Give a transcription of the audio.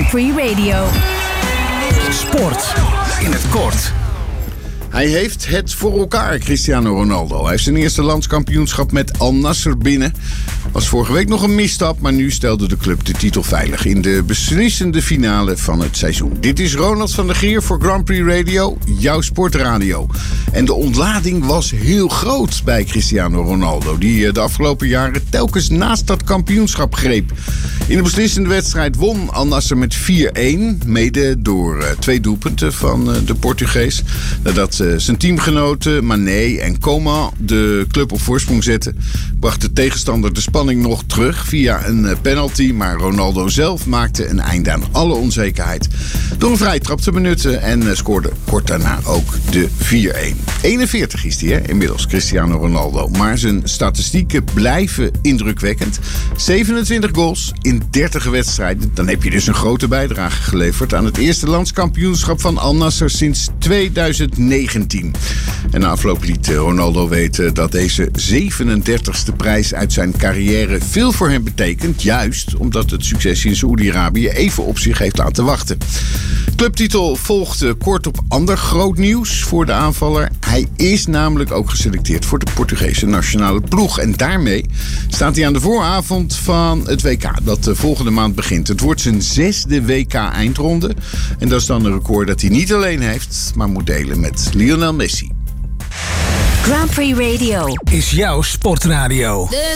Grand Prix Radio. Sport in het kort. Hij heeft het voor elkaar, Cristiano Ronaldo. Hij heeft zijn eerste landskampioenschap met Al Nassr binnen. Was vorige week nog een misstap, maar nu stelde de club de titel veilig in de beslissende finale van het seizoen. Dit is Ronald van der Geer voor Grand Prix Radio, jouw sportradio. En de ontlading was heel groot bij Cristiano Ronaldo, die de afgelopen jaren telkens naast dat kampioenschap greep. In de beslissende wedstrijd won Al Nassr met 4-1, mede door 2 doelpunten van de Portugees. Nadat zijn teamgenoten Mané en Coman de club op voorsprong zetten, bracht de tegenstander de spanning nog terug via een penalty. Maar Ronaldo zelf maakte een einde aan alle onzekerheid door een vrije trap te benutten en scoorde kort daarna ook de 4-1. 41 is hij inmiddels, Cristiano Ronaldo. Maar zijn statistieken blijven indrukwekkend. 27 goals in 30 wedstrijden. Dan heb je dus een grote bijdrage geleverd aan het eerste landskampioenschap van Al Nassr sinds 2019. En na afloop liet Ronaldo weten dat deze 37e prijs uit zijn carrière veel voor hem betekent. Juist omdat het succes in Saoedi-Arabië even op zich heeft laten wachten. Clubtitel volgde kort op ander groot nieuws voor de aanvaller. Hij is namelijk ook geselecteerd voor de Portugese nationale ploeg. En daarmee staat hij aan de vooravond van het WK dat volgende maand begint. Het wordt zijn 6e WK-eindronde. En dat is dan een record dat hij niet alleen heeft, maar moet delen met Lionel Messi. Grand Prix Radio Is jouw sportradio. There's